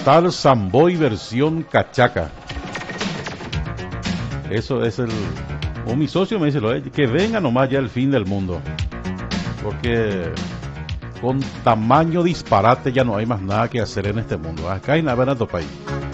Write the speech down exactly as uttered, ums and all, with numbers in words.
Total Samboy versión cachaca. Eso es el... O mi socio me dice, lo, que venga nomás ya el fin del mundo. Porque con tamaño disparate ya no hay más nada que hacer en este mundo. Acá hay nada en otro país.